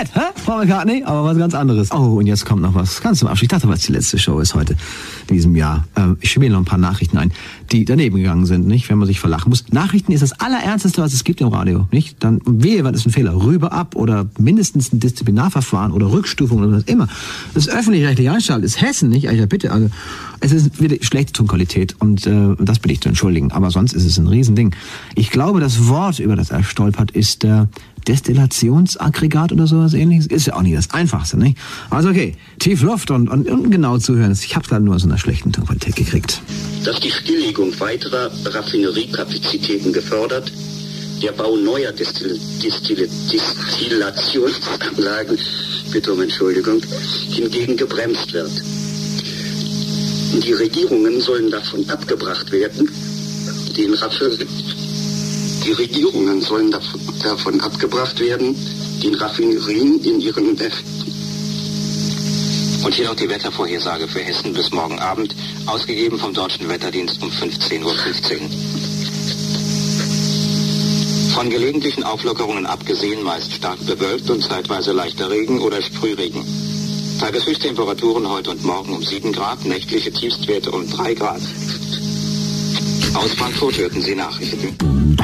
nett, hä? Paul McCartney, aber was ganz anderes. Oh, und jetzt kommt noch was ganz zum Abschluss. Ich dachte, was die letzte Show ist heute in diesem Jahr. Ich schiebe noch ein paar Nachrichten ein, die daneben gegangen sind, nicht? Wenn man sich verlachen muss. Nachrichten ist das Allerernsteste, was es gibt im Radio, nicht? Dann wehe, was ist ein Fehler? Rüber ab oder mindestens ein Disziplinarverfahren oder Rückstufung oder was immer. Das öffentlich-rechtliche Einschalten ist Hessen, nicht? Ja, bitte, also es ist wieder schlechte Tonqualität und das bitte ich zu entschuldigen. Aber sonst ist es ein Riesending. Ich glaube, das Wort, über das er stolpert, ist Destillationsaggregat oder sowas ähnliches. Ist ja auch nicht das Einfachste, nicht? Also okay, tief Luft und genau zuhören. Ich habe es gerade nur aus einer schlechten Tonqualität gekriegt. Dass die Stilllegung weiterer Raffineriekapazitäten gefördert, der Bau neuer Destillationsanlagen, bitte um Entschuldigung, hingegen gebremst wird. Die Regierungen sollen davon abgebracht werden, den Raffinerien in ihren Und hier noch die Wettervorhersage für Hessen bis morgen Abend, ausgegeben vom Deutschen Wetterdienst um 15:15 Uhr. Von gelegentlichen Auflockerungen abgesehen, meist stark bewölkt und zeitweise leichter Regen oder Sprühregen. Tageshöchsttemperaturen heute und morgen um 7 Grad, nächtliche Tiefstwerte um 3 Grad. Aus Frankfurt hörten Sie Nachrichten.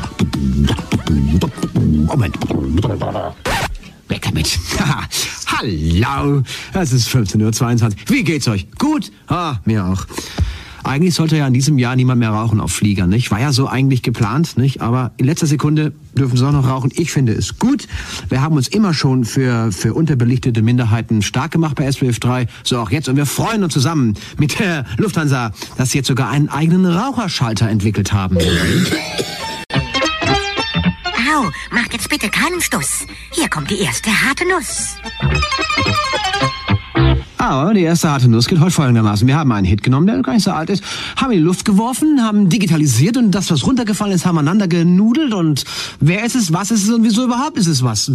Moment. Weg damit. Hallo. Es ist 15:22 Uhr. Wie geht's euch? Gut? Mir auch. Eigentlich sollte ja in diesem Jahr niemand mehr rauchen auf Fliegern, nicht? War ja so eigentlich geplant, nicht? Aber in letzter Sekunde dürfen sie auch noch rauchen. Ich finde es gut. Wir haben uns immer schon für unterbelichtete Minderheiten stark gemacht bei SWF 3. So auch jetzt. Und wir freuen uns zusammen mit der Lufthansa, dass sie jetzt sogar einen eigenen Raucherschalter entwickelt haben. Au, macht jetzt bitte keinen Stuss. Hier kommt die erste harte Nuss. Aber die erste harte Nuss geht heute folgendermaßen. Wir haben einen Hit genommen, der gar nicht so alt ist, haben in die Luft geworfen, haben digitalisiert und das, was runtergefallen ist, haben aneinander genudelt und wer ist es, was ist es und wieso überhaupt ist es was?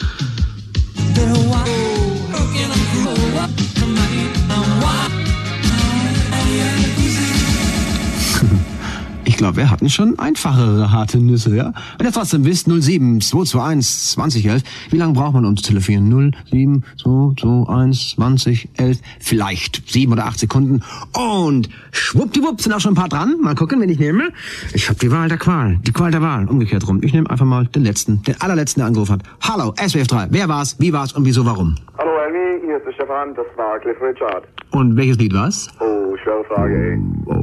Ich glaube, wir hatten schon einfachere harte Nüsse, ja? Wenn ihr trotzdem wisst, 07 221 2011, wie lange braucht man, um zu telefonieren? 07 221 2011, vielleicht 7 oder 8 Sekunden. Und schwuppdiwupp sind auch schon ein paar dran. Mal gucken, wen ich nehme. Ich habe die Wahl der Qual, die Qual der Wahl, umgekehrt rum. Ich nehme einfach mal den allerletzten, der angerufen hat. Hallo, SWF 3, wer war's, wie war's und wieso, warum? Hallo Elmi, hier ist der Stefan, das war Cliff Richard. Und welches Lied war's? Oh, schwere Frage, ey.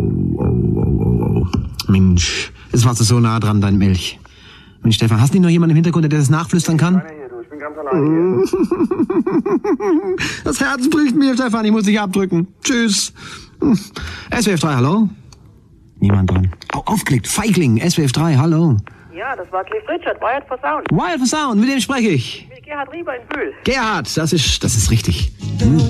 Mensch, jetzt warst du so nah dran, dein Milch. Mensch, Stefan, hast du nicht noch jemanden im Hintergrund, der das nachflüstern kann? Keiner hier, du, ich bin ganz alleine hier. Das Herz bricht mir, Stefan, ich muss dich abdrücken. Tschüss. SWF 3, hallo? Niemand dran. Aufgelegt, Feigling, SWF 3, hallo. Ja, das war Cliff Richard, Wired for Sound. Wired for Sound, mit dem spreche ich. Mit Gerhard Rieber in Bühl. Gerhard, das ist richtig.